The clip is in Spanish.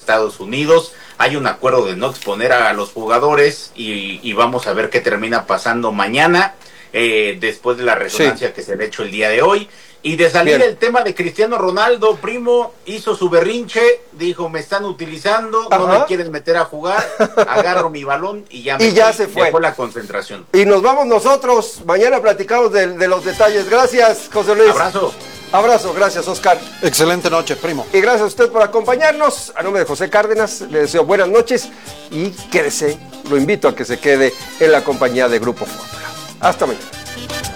Estados Unidos. Hay un acuerdo de no exponer a los jugadores y vamos a ver qué termina pasando mañana, después de la resonancia que se le ha hecho el día de hoy. Y de salir el tema de Cristiano Ronaldo, primo, hizo su berrinche, dijo, me están utilizando, no me quieren meter a jugar, agarro mi balón y ya se fue. Dejó la concentración. Y nos vamos nosotros, mañana platicamos de los detalles. Gracias, José Luis. Abrazo, gracias, Oscar. Excelente noche, primo. Y gracias a usted por acompañarnos. A nombre de José Cárdenas, le deseo buenas noches y quédese, lo invito a que se quede en la compañía de Grupo Fórmula. Hasta mañana.